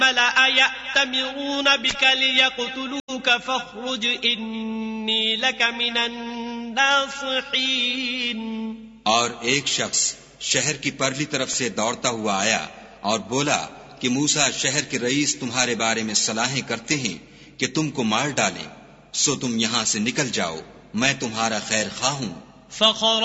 मलअ यअतमिरून बिका लियक़्तुलूक फख़्रुज इन्नी लक मिनन नासिहीन। और एक शख्स शहर की परली तरफ से दौड़ता हुआ आया और बोला कि मूसा शहर के रईस तुम्हारे बारे में सलाहें करते हैं कि तुमको मार डालें, सो तुम यहां से निकल जाओ, मैं तुम्हारा खैर खा हूं।